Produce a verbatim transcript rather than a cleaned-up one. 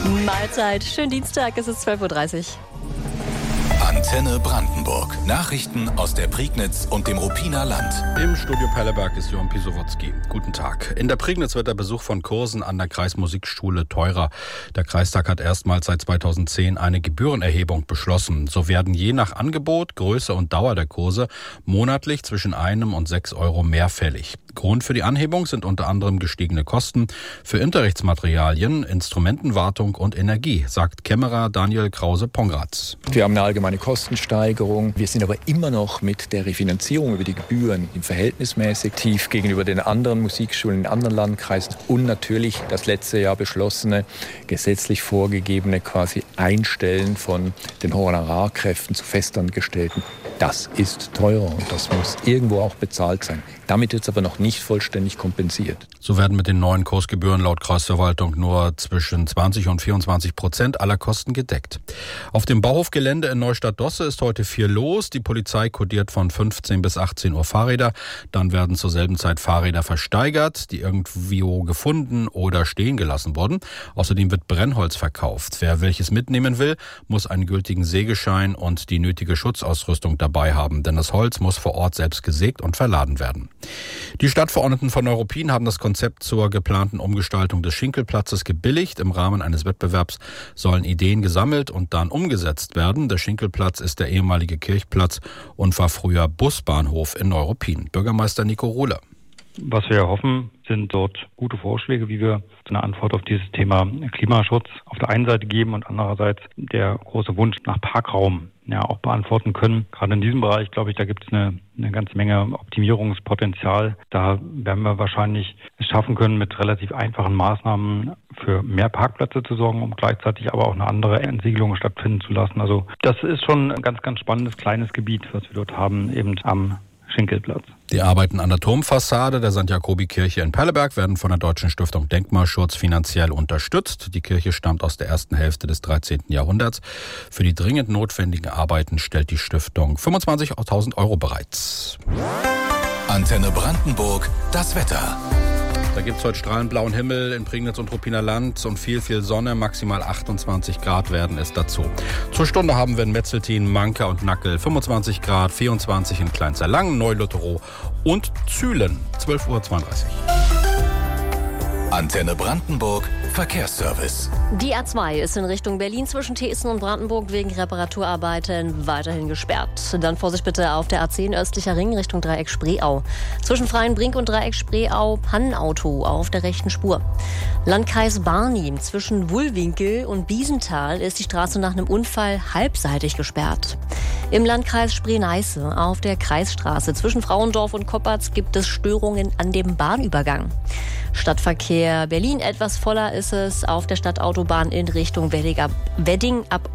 Mahlzeit, schönen Dienstag, es ist zwölf Uhr dreißig. Antenne Brandenburg. Nachrichten aus der Prignitz und dem Ruppiner Land. Im Studio Perleberg ist Johann Pisowotzki. Guten Tag. In der Prignitz wird der Besuch von Kursen an der Kreismusikschule teurer. Der Kreistag hat erstmals seit zweitausendzehn eine Gebührenerhebung beschlossen. So werden je nach Angebot, Größe und Dauer der Kurse monatlich zwischen einem und sechs Euro mehr fällig. Grund für die Anhebung sind unter anderem gestiegene Kosten für Unterrichtsmaterialien, Instrumentenwartung und Energie, sagt Kämmerer Daniel Krause-Pongratz. Wir haben eine allgemeine Kostensteigerung. Wir sind aber immer noch mit der Refinanzierung über die Gebühren im verhältnismäßig tief gegenüber den anderen Musikschulen in anderen Landkreisen und natürlich das letzte Jahr beschlossene, gesetzlich vorgegebene quasi Einstellen von den Honorarkräften zu Festangestellten. Das ist teurer und das muss irgendwo auch bezahlt sein. Damit wird es aber noch nicht vollständig kompensiert. So werden mit den neuen Kursgebühren laut Kreisverwaltung nur zwischen zwanzig und vierundzwanzig Prozent aller Kosten gedeckt. Auf dem Bauhofgelände in Neustadt-Dosse ist heute viel los. Die Polizei kodiert von fünfzehn bis achtzehn Uhr Fahrräder. Dann werden zur selben Zeit Fahrräder versteigert, die irgendwo gefunden oder stehen gelassen wurden. Außerdem wird Brennholz verkauft. Wer welches mitnehmen will, muss einen gültigen Sägeschein und die nötige Schutzausrüstung dabei haben, denn das Holz muss vor Ort selbst gesägt und verladen werden. Die Stadtverordneten von Neuruppin haben das Konzept zur geplanten Umgestaltung des Schinkelplatzes gebilligt. Im Rahmen eines Wettbewerbs sollen Ideen gesammelt und dann umgesetzt werden. Der Schinkelplatz ist der ehemalige Kirchplatz und war früher Busbahnhof in Neuruppin. Bürgermeister Nico Ruhle. Was wir hoffen, sind dort gute Vorschläge, wie wir eine Antwort auf dieses Thema Klimaschutz auf der einen Seite geben und andererseits der große Wunsch nach Parkraum ja auch beantworten können. Gerade in diesem Bereich, glaube ich, da gibt es eine, eine ganze Menge Optimierungspotenzial. Da werden wir wahrscheinlich es schaffen können, mit relativ einfachen Maßnahmen für mehr Parkplätze zu sorgen, um gleichzeitig aber auch eine andere Entsiegelung stattfinden zu lassen. Also das ist schon ein ganz, ganz spannendes kleines Gebiet, was wir dort haben, eben am Schinkelplatz. Die Arbeiten an der Turmfassade der Sankt Jakobi-Kirche in Perleberg werden von der Deutschen Stiftung Denkmalschutz finanziell unterstützt. Die Kirche stammt aus der ersten Hälfte des dreizehnten Jahrhunderts. Für die dringend notwendigen Arbeiten stellt die Stiftung fünfundzwanzigtausend Euro bereit. Antenne Brandenburg, das Wetter. Da gibt es heute strahlend blauen Himmel in Prignitz und Ruppiner Land und viel, viel Sonne. Maximal achtundzwanzig Grad werden es dazu. Zur Stunde haben wir in Metzeltin, Manka und Nackel fünfundzwanzig Grad, vierundzwanzig in Kleinzerlangen, Neulotterow und Zühlen, zwölf Uhr zweiunddreißig. Antenne Brandenburg, Verkehrsservice. Die A zwei ist in Richtung Berlin zwischen Teeßen und Brandenburg wegen Reparaturarbeiten weiterhin gesperrt. Dann Vorsicht bitte auf der A zehn östlicher Ring Richtung Dreieck Spreeau. Zwischen Freienbrink und Dreieck Spreeau Pannenauto auf der rechten Spur. Landkreis Barnim zwischen Wullwinkel und Biesenthal ist die Straße nach einem Unfall halbseitig gesperrt. Im Landkreis Spree-Neiße auf der Kreisstraße zwischen Frauendorf und Koppertz gibt es Störungen an dem Bahnübergang. Stadtverkehr Berlin etwas voller ist es auf der Stadtautobahn in Richtung Wedding ab, Wedding ab